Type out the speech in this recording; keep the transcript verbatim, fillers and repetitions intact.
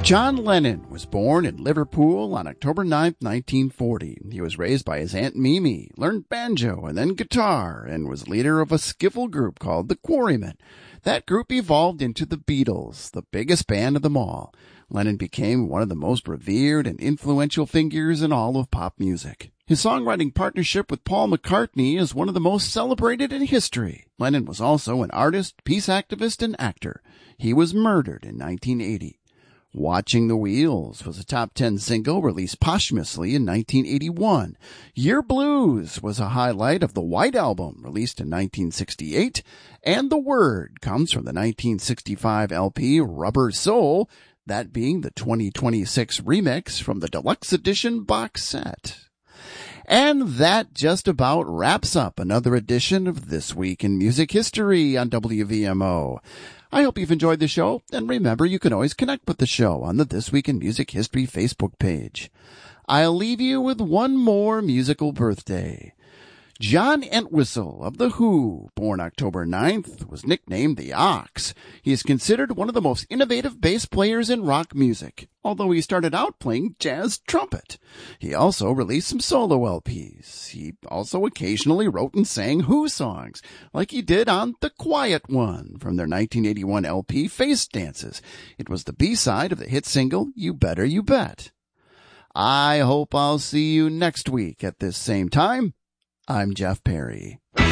John Lennon was born in Liverpool on October ninth, nineteen forty. He was raised by his Aunt Mimi, learned banjo and then guitar, and was leader of a skiffle group called the Quarrymen. That group evolved into the Beatles, the biggest band of them all. Lennon became one of the most revered and influential figures in all of pop music. His songwriting partnership with Paul McCartney is one of the most celebrated in history. Lennon was also an artist, peace activist, and actor. He was murdered in nineteen eighty. Watching the Wheels was a top ten single released posthumously in nineteen eighty-one. Your Blues was a highlight of the White Album released in nineteen sixty-eight. And The Word comes from the nineteen sixty-five L P Rubber Soul, that being the twenty twenty-six remix from the deluxe edition box set. And that just about wraps up another edition of This Week in Music History on W V M O. I hope you've enjoyed the show, and remember you can always connect with the show on the This Week in Music History Facebook page. I'll leave you with one more musical birthday. John Entwistle of The Who, born October ninth, was nicknamed the Ox. He is considered one of the most innovative bass players in rock music, although he started out playing jazz trumpet. He also released some solo L Ps. He also occasionally wrote and sang Who songs, like he did on The Quiet One from their nineteen eighty-one L P Face Dances. It was the B-side of the hit single You Better You Bet. I hope I'll see you next week at this same time. I'm Jeff Perry.